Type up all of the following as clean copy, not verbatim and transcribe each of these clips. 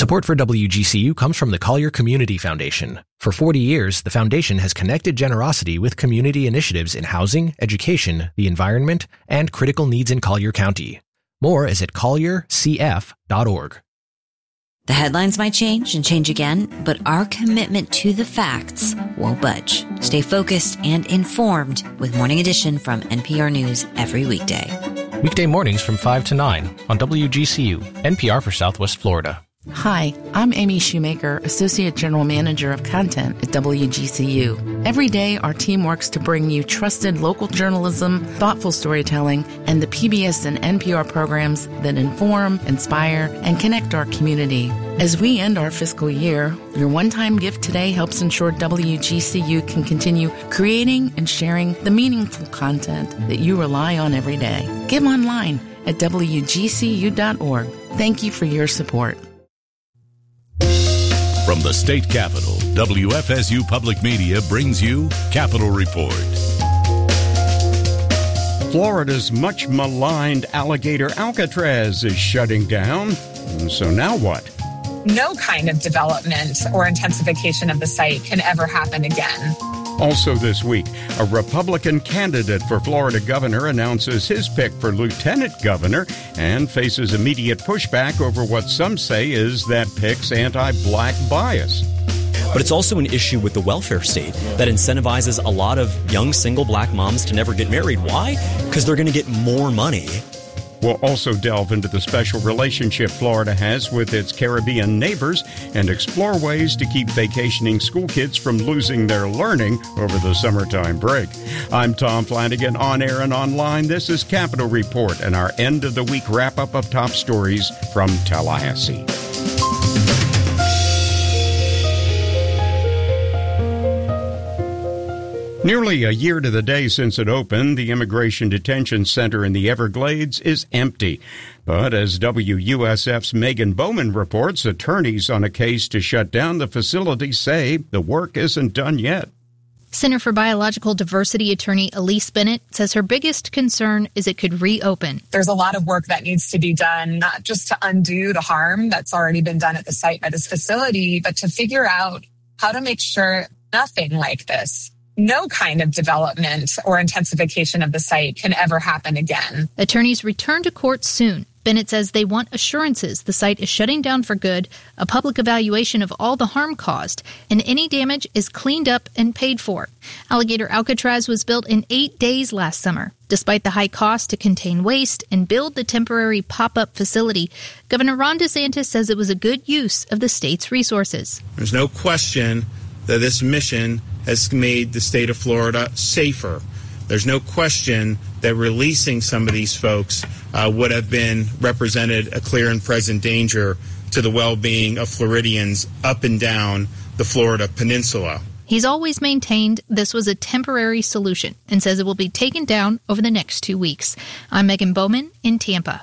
Support for WGCU comes from the Collier Community Foundation. For 40 years, the foundation has connected generosity with community initiatives in housing, education, the environment, and critical needs in Collier County. More is at colliercf.org. The headlines might change and change again, but our commitment to the facts won't budge. Stay focused and informed with Morning Edition from NPR News every weekday. Weekday mornings from 5 to 9 on WGCU, NPR for Southwest Florida. Hi, I'm Amy Shoemaker, Associate General Manager of Content at WGCU. Every day, our team works to bring you trusted local journalism, thoughtful storytelling, and the PBS and NPR programs that inform, inspire, and connect our community. As we end our fiscal year, your one-time gift today helps ensure WGCU can continue creating and sharing the meaningful content that you rely on every day. Give online at WGCU.org. Thank you for your support. From the state capitol, WFSU Public Media brings you Capitol Report. Florida's much maligned alligator Alcatraz is shutting down. So now what? No kind of development or intensification of the site can ever happen again. Also this week, a Republican candidate for Florida governor announces his pick for lieutenant governor and faces immediate pushback over what some say is that pick's anti-black bias. But it's also an issue with the welfare state that incentivizes a lot of young single black moms to never get married. Why? Because they're going to get more money. We'll also delve into the special relationship Florida has with its Caribbean neighbors and explore ways to keep vacationing school kids from losing their learning over the summertime break. I'm Tom Flanagan, on air and online. This is Capitol Report and our end-of-the-week wrap-up of top stories from Tallahassee. Nearly a year to the day since it opened, the Immigration Detention Center in the Everglades is empty. But as WUSF's Megan Bowman reports, attorneys on a case to shut down the facility say the work isn't done yet. Center for Biological Diversity attorney Elise Bennett says her biggest concern is it could reopen. There's a lot of work that needs to be done, not just to undo the harm that's already been done at the site by this facility, but to figure out how to make sure nothing like this, no kind of development or intensification of the site can ever happen again. Attorneys return to court soon. Bennett says they want assurances the site is shutting down for good, a public evaluation of all the harm caused, and any damage is cleaned up and paid for. Alligator Alcatraz was built in 8 days last summer. Despite the high cost to contain waste and build the temporary pop-up facility, Governor Ron DeSantis says it was a good use of the state's resources. There's no question that this mission has made the state of Florida safer. There's no question that releasing some of these folks would have been represented a clear and present danger to the well-being of Floridians up and down the Florida peninsula. He's always maintained this was a temporary solution and says it will be taken down over the next 2 weeks. I'm Megan Bowman in Tampa.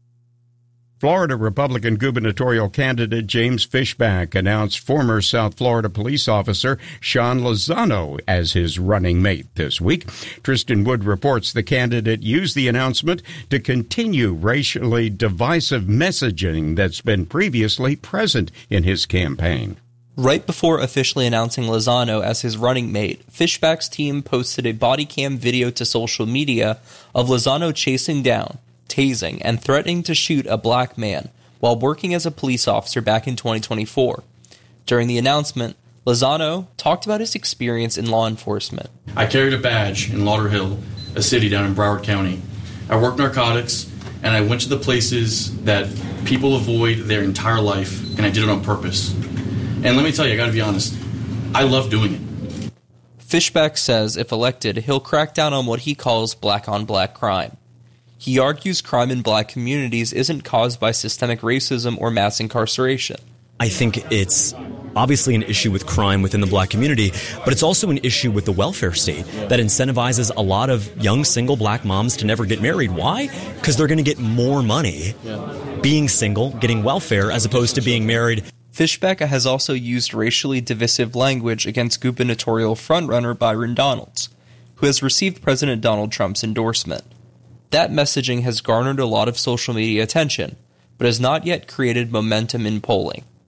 Florida Republican gubernatorial candidate James Fishback announced former South Florida police officer Sean Lozano as his running mate this week. Tristan Wood reports the candidate used the announcement to continue racially divisive messaging that's been previously present in his campaign. Right before officially announcing Lozano as his running mate, Fishback's team posted a body cam video to social media of Lozano chasing down, tasing, and threatening to shoot a black man while working as a police officer back in 2024. During the announcement, Lozano talked about his experience in law enforcement. I carried a badge in Lauderhill, a city down in Broward County. I worked narcotics, and I went to the places that people avoid their entire life, and I did it on purpose. And let me tell you, I gotta be honest, I love doing it. Fishback says if elected, he'll crack down on what he calls black-on-black crime. He argues crime in black communities isn't caused by systemic racism or mass incarceration. I think it's obviously an issue with crime within the black community, but it's also an issue with the welfare state that incentivizes a lot of young single black moms to never get married. Why? Because they're going to get more money being single, getting welfare, as opposed to being married. Fishback has also used racially divisive language against gubernatorial frontrunner Byron Donalds, who has received President Donald Trump's endorsement. That messaging has garnered a lot of social media attention, but has not yet created momentum in polling.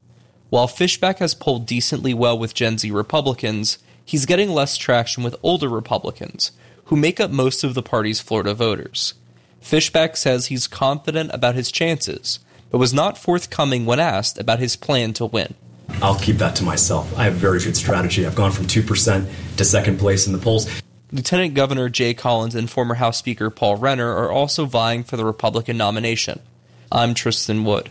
While Fishback has polled decently well with Gen Z Republicans, he's getting less traction with older Republicans, who make up most of the party's Florida voters. Fishback says he's confident about his chances, but was not forthcoming when asked about his plan to win. I'll keep that to myself. I have very good strategy. I've gone from 2% to second place in the polls. Lieutenant Governor Jay Collins and former House Speaker Paul Renner are also vying for the Republican nomination. I'm Tristan Wood.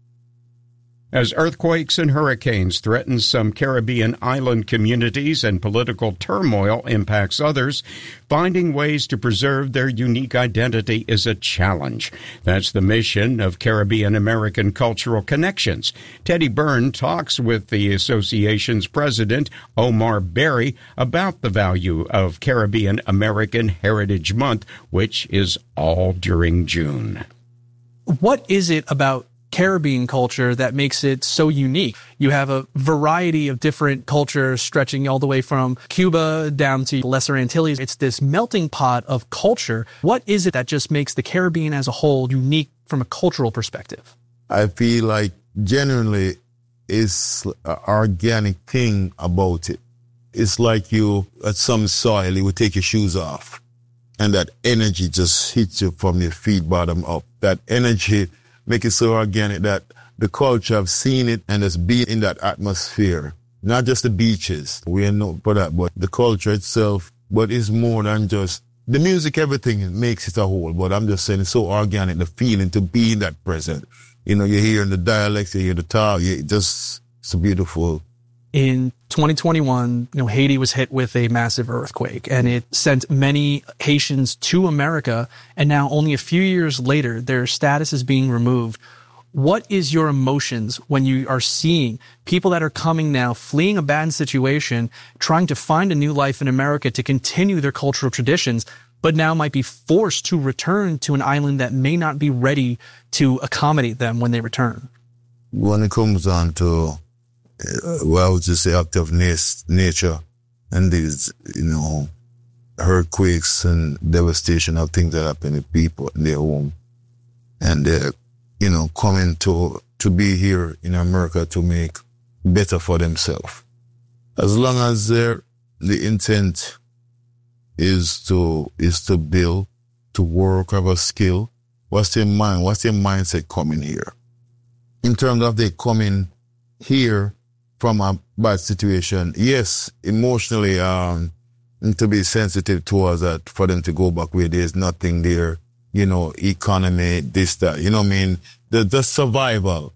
As earthquakes and hurricanes threaten some Caribbean island communities and political turmoil impacts others, finding ways to preserve their unique identity is a challenge. That's the mission of Caribbean American Cultural Connections. Teddy Byrne talks with the association's president, Omar Berry, about the value of Caribbean American Heritage Month, which is all during June. What is it about Caribbean culture that makes it so unique? You have a variety of different cultures stretching all the way from Cuba down to Lesser Antilles. It's this melting pot of culture. What is it that just makes the Caribbean as a whole unique from a cultural perspective? I feel like genuinely it's an organic thing about it. It's like you at some soil, you would take your shoes off and that energy just hits you from your feet bottom up. That energy make it so organic that the culture, I've seen it and it's been in that atmosphere. Not just the beaches, we are known for that, but the culture itself. But it's more than just the music, everything makes it a whole. But I'm just saying it's so organic, the feeling to be in that present. You know, you're hearing the dialects, you hear the talk, it's so beautiful. In 2021, Haiti was hit with a massive earthquake and it sent many Haitians to America. And now only a few years later, their status is being removed. What is your emotions when you are seeing people that are coming now, fleeing a bad situation, trying to find a new life in America to continue their cultural traditions, but now might be forced to return to an island that may not be ready to accommodate them when they return? When it comes down to I would just say act of nature and these, earthquakes and devastation of things that happen to people in their home. And they're, coming to be here in America to make better for themselves. As long as the intent is to build, to work, have a skill, what's their mindset coming here? In terms of they coming here from a bad situation, yes, emotionally, to be sensitive towards that, for them to go back where there's nothing there, economy, this, that, what I mean? The survival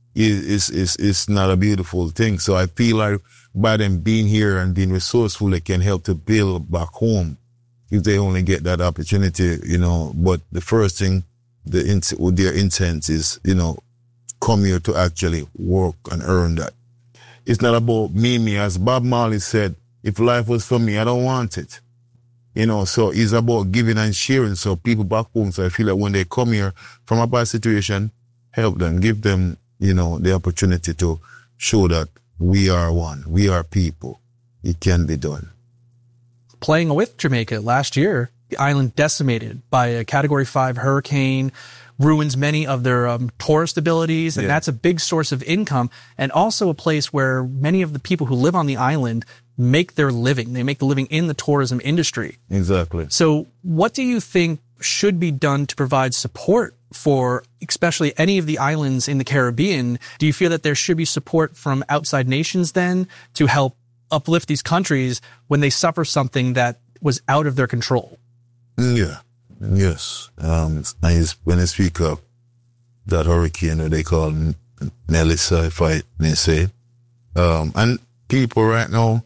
is not a beautiful thing. So I feel like by them being here and being resourceful, they can help to build back home if they only get that opportunity, but the first thing, their intent is, come here to actually work and earn that. It's not about me, as Bob Marley said, if life was for me, I don't want it. So it's about giving and sharing. So people back home, so I feel like when they come here from a bad situation, help them, give them, the opportunity to show that we are one, we are people. It can be done. Playing with Jamaica last year, the island decimated by a Category 5 hurricane, ruins many of their tourist abilities, and that's a big source of income, and also a place where many of the people who live on the island make their living. They make the living in the tourism industry. Exactly. So what do you think should be done to provide support for especially any of the islands in the Caribbean? Do you feel that there should be support from outside nations then to help uplift these countries when they suffer something that was out of their control? Yeah. Yes. When I speak of that hurricane that they call Melissa, if I may say, and people right now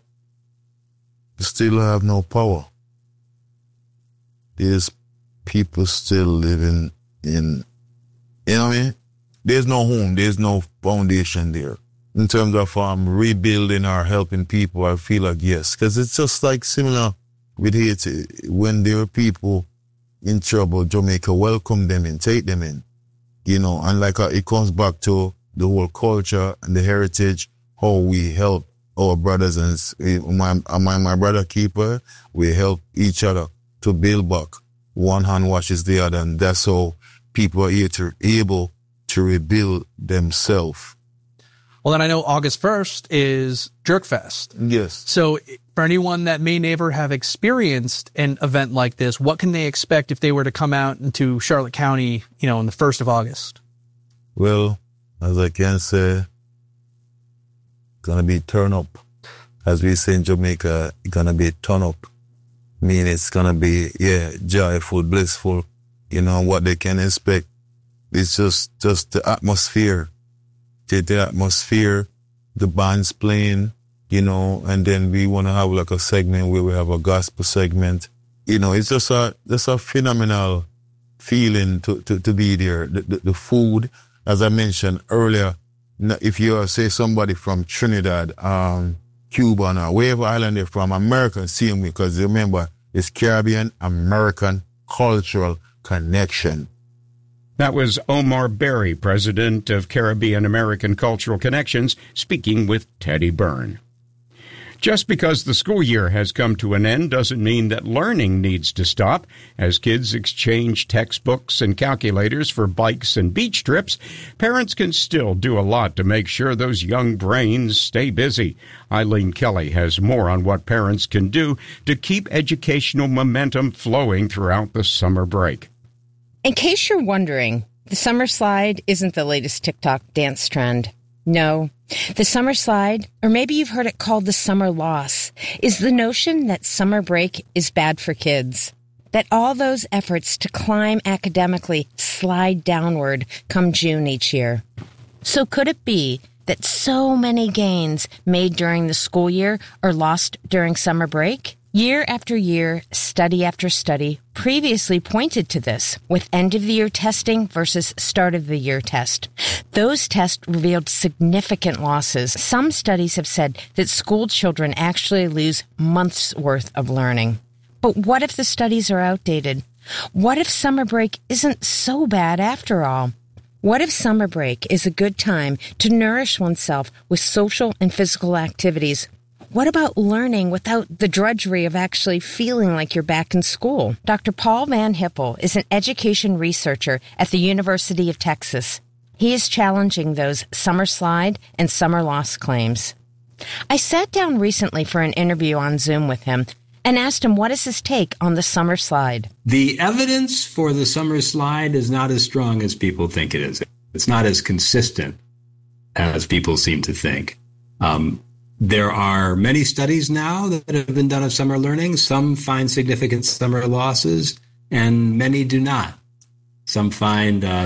still have no power. There's people still living in, there's no home, there's no foundation there. In terms of rebuilding or helping people, I feel like yes, because it's just like similar with Haiti. When there are people in trouble, Jamaica welcome them in, take them in, and like it comes back to the whole culture and the heritage, how we help our brothers and my brother keeper, we help each other to build back. One hand washes the other, and that's how people are able to rebuild themselves. Well, then I know August 1st is Jerkfest. Yes. So for anyone that may never have experienced an event like this, what can they expect if they were to come out into Charlotte County, on the 1st of August? Well, as I can say, it's going to be turn up. As we say in Jamaica, it's going to be turn up. It's going to be, joyful, blissful, what they can expect. It's just the atmosphere. The atmosphere, the band's playing, and then we want to have like a segment where we have a gospel segment. It's just a phenomenal feeling to be there. The food, as I mentioned earlier, if you say somebody from Trinidad, Cuba, or wherever island they're from, American, same way, because remember, it's Caribbean, American, cultural connection. That was Omar Berry, president of Caribbean American Cultural Connections, speaking with Teddy Byrne. Just because the school year has come to an end doesn't mean that learning needs to stop. As kids exchange textbooks and calculators for bikes and beach trips, parents can still do a lot to make sure those young brains stay busy. Eileen Kelly has more on what parents can do to keep educational momentum flowing throughout the summer break. In case you're wondering, the summer slide isn't the latest TikTok dance trend. No, the summer slide, or maybe you've heard it called the summer loss, is the notion that summer break is bad for kids. That all those efforts to climb academically slide downward come June each year. So could it be that so many gains made during the school year are lost during summer break? Year after year, study after study previously pointed to this with end-of-the-year testing versus start-of-the-year test. Those tests revealed significant losses. Some studies have said that school children actually lose months' worth of learning. But what if the studies are outdated? What if summer break isn't so bad after all? What if summer break is a good time to nourish oneself with social and physical activities? What about learning without the drudgery of actually feeling like you're back in school? Dr. Paul Van Hippel is an education researcher at the University of Texas. He is challenging those summer slide and summer loss claims. I sat down recently for an interview on Zoom with him and asked him what is his take on the summer slide. The evidence for the summer slide is not as strong as people think it is. It's not as consistent as people seem to think. There are many studies now that have been done of summer learning. Some find significant summer losses, and many do not. Some find